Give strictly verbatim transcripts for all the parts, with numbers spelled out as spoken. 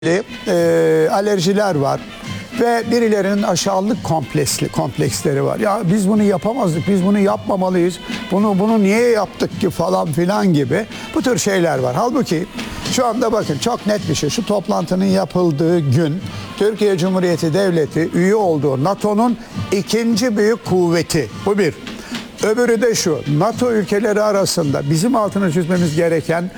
e, alerjiler var ve birilerinin aşağılık kompleksli kompleksleri var. Ya biz bunu yapamazdık, biz bunu yapmamalıyız, bunu bunu niye yaptık ki falan filan gibi bu tür şeyler var. Halbuki şu anda bakın çok net bir şey, şu toplantının yapıldığı gün Türkiye Cumhuriyeti Devleti üye olduğu NATO'nun ikinci büyük kuvveti. Bu bir. Öbürü de şu, NATO ülkeleri arasında bizim altını çizmemiz gereken,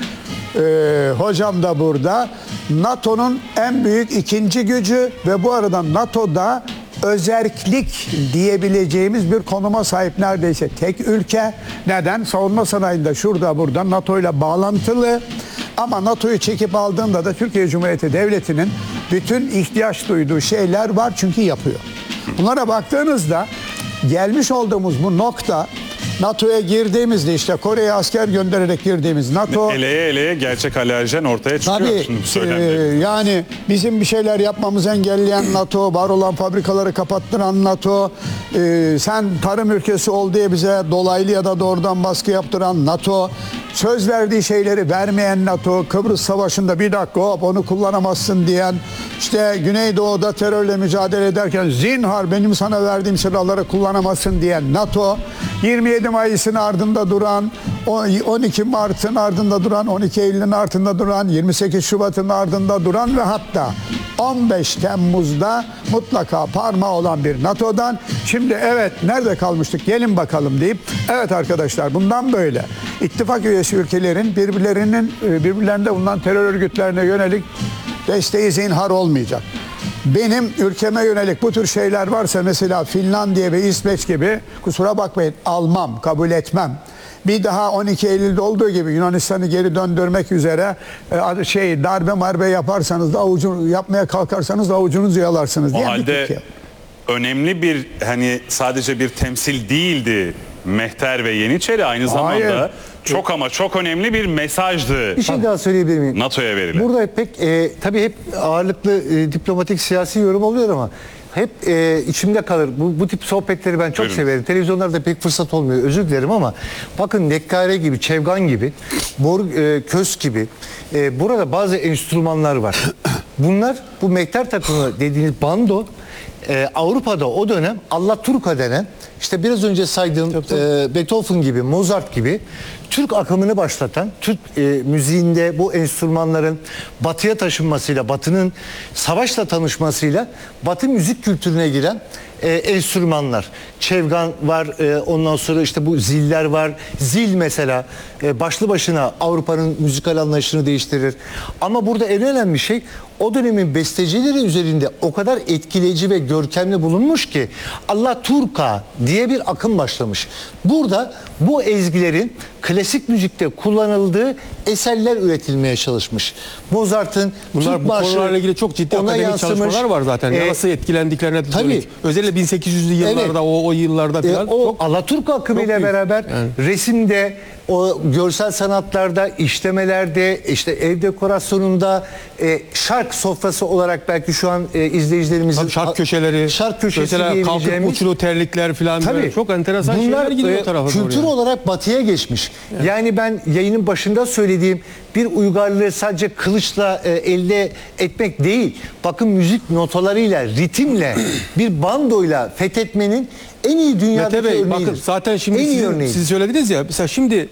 Ee, hocam da burada, NATO'nun en büyük ikinci gücü ve bu arada NATO'da özerklik diyebileceğimiz bir konuma sahip neredeyse tek ülke. Neden? Savunma sanayinde şurada burada NATO ile bağlantılı, ama NATO'yu çekip aldığında da Türkiye Cumhuriyeti Devleti'nin bütün ihtiyaç duyduğu şeyler var çünkü yapıyor. Bunlara baktığınızda gelmiş olduğumuz bu nokta, NATO'ya girdiğimizde işte Kore'ye asker göndererek girdiğimiz NATO... Eleye eleye gerçek alerjen ortaya çıkıyor. Tabii e, yani bizim bir şeyler yapmamızı engelleyen NATO, var olan fabrikaları kapattıran NATO, e, sen tarım ülkesi ol diye bize dolaylı ya da doğrudan baskı yaptıran NATO, söz verdiği şeyleri vermeyen NATO, Kıbrıs Savaşı'nda bir dakika hop onu kullanamazsın diyen, işte Güneydoğu'da terörle mücadele ederken zinhar benim sana verdiğim silahları kullanamazsın diyen NATO, yirmi yedi Mayıs'ın ardında duran, on iki Mart'ın ardında duran, on iki Eylül'ün ardında duran, yirmi sekiz Şubat'ın ardında duran ve hatta on beş Temmuz'da mutlaka parmağı olan bir NATO'dan şimdi evet nerede kalmıştık gelin bakalım deyip, evet arkadaşlar bundan böyle ittifak üyesi ülkelerin birbirlerinin birbirlerinde bulunan terör örgütlerine yönelik desteği zinhar olmayacak. Benim ülkeme yönelik bu tür şeyler varsa, mesela Finlandiya ve İsveç gibi, kusura bakmayın, almam, kabul etmem. Bir daha on iki Eylül'de olduğu gibi Yunanistan'ı geri döndürmek üzere e, şey darbe marbe yaparsanız da avucunu yapmaya kalkarsanız da avucunuzu yalarsınız. O halde önemli bir, hani sadece bir temsil değildi Mehter ve Yeniçeri, aynı zamanda Hayır. çok ama çok önemli bir mesajdı. Bir şey daha söyleyebilir miyim? NATO'ya verilen. Burada pek e, tabii hep ağırlıklı e, diplomatik siyasi yorum oluyor ama hep e, içimde kalır. Bu, bu tip sohbetleri ben çok Buyurun. severim. Televizyonlarda pek fırsat olmuyor. Özür dilerim ama bakın Nekkare gibi, Çevgan gibi, Bor e, Köz gibi e, burada bazı enstrümanlar var. Bunlar, bu Mehter takımı dediğiniz bando, e, Avrupa'da o dönem Allaturka denen, işte biraz önce saydığım e, Beethoven gibi, Mozart gibi Türk akımını başlatan, Türk e, müziğinde bu enstrümanların batıya taşınmasıyla, batının savaşla tanışmasıyla batı müzik kültürüne giren e, enstrümanlar. Çevgan var, e, ondan sonra işte bu ziller var. Zil mesela e, başlı başına Avrupa'nın müzikal anlayışını değiştirir. Ama burada en önemli şey, o dönemin bestecileri üzerinde o kadar etkileyici ve görkemli bulunmuş ki Allaturka diye bir akım başlamış. Burada bu ezgilerin klasik müzikte kullanıldığı eserler üretilmeye çalışmış. Mozart'ın Bunlar Türk bu marşı, konularla ilgili çok ciddi akademik yansımış çalışmalar var zaten. Ee, Nasıl etkilendiklerine tabii. Özellikle bin sekiz yüzlü yıllarda, evet, o, o yıllarda falan. E, o Alaturka akımıyla beraber yani. resimde, o görsel sanatlarda, işlemelerde, işte ev dekorasyonunda, e, şark sofrası olarak belki şu an e, izleyicilerimizin tabii şark köşeleri, şark köşesi mesela kalkıp uçlu terlikler falan, tabii, çok enteresan bunlar, şeyler gidiyor e, o tarafa kültür doğru yani. olarak batıya geçmiş. Yani. yani ben yayının başında söylediğim bir uygarlığı sadece kılıçla e, elde etmek değil. Bakın müzik notalarıyla, ritimle, bir bandoyla fethetmenin en iyi dünyadaki Mete Bey, örneğidir. bakın zaten şimdi sizin, siz söylediniz ya, mesela şimdi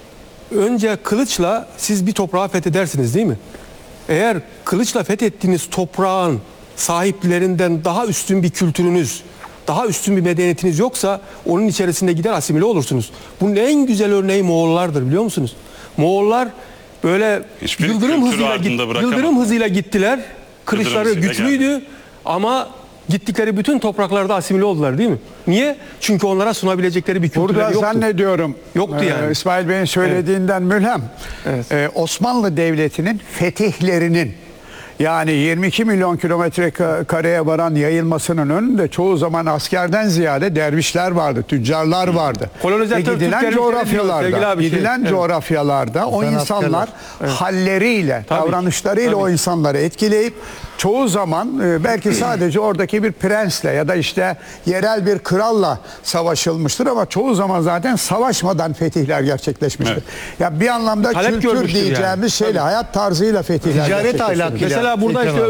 önce kılıçla siz bir toprağı fethedersiniz değil mi? Eğer kılıçla fethettiğiniz toprağın sahiplerinden daha üstün bir kültürünüz, daha üstün bir medeniyetiniz yoksa onun içerisinde gider asimile olursunuz. Bunun en güzel örneği Moğollardır, biliyor musunuz? Moğollar böyle Hiçbir yıldırım hızıyla, git, yıldırım hızıyla gittiler. Kılıçları güçlüydü geldi. Ama gittikleri bütün topraklarda asimile oldular değil mi? Niye? Çünkü onlara sunabilecekleri bir kültürleri Burada yoktu. zannediyorum Yoktu yani. E, İsmail Bey'in söylediğinden evet. mülhem. Evet. E, Osmanlı Devleti'nin fetihlerinin, yani yirmi iki milyon kilometre kareye varan yayılmasının önünde çoğu zaman askerden ziyade dervişler vardı, tüccarlar vardı. Kolonizatör Ve gidilen coğrafyalarda, şey. gidilen evet. coğrafyalarda o insanlar evet. halleriyle, tabii, davranışlarıyla tabii. o insanları etkileyip çoğu zaman e, belki sadece oradaki bir prensle ya da işte yerel bir kralla savaşılmıştır ama çoğu zaman zaten savaşmadan fetihler gerçekleşmiştir. Evet. Ya bir anlamda Talep kültür görmüştür yani. diyeceğimiz şeyle, Tabii. hayat tarzıyla fetihler Ticaret gerçekleştirilmiştir. ahlakıyla. Mesela burada Ekrem işte abi.